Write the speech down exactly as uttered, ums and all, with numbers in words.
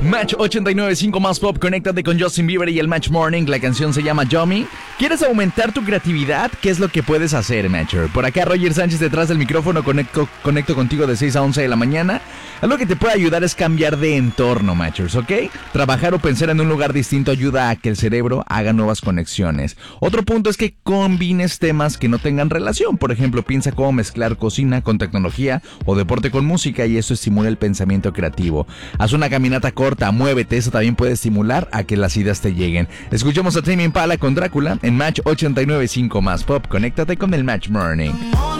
Match ochenta y nueve punto cinco más pop, conéctate con Justin Bieber y el Match Morning. La canción se llama Yummy. ¿Quieres aumentar tu creatividad? ¿Qué es lo que puedes hacer, Matcher? Por acá Roger Sánchez detrás del micrófono, conecto, conecto contigo de seis a once de la mañana. Algo que te puede ayudar es cambiar de entorno, Matchers, ¿ok? Trabajar o pensar en un lugar distinto ayuda a que el cerebro haga nuevas conexiones. Otro punto es que combines temas que no tengan relación. Por ejemplo, piensa cómo mezclar cocina con tecnología o deporte con música y eso estimula el pensamiento creativo. Haz una caminata corta, muévete, eso también puede estimular a que las ideas te lleguen. Escuchemos a Tame Impala con Drácula en Match ochenta y nueve punto cinco más pop. Conéctate con el Match Morning.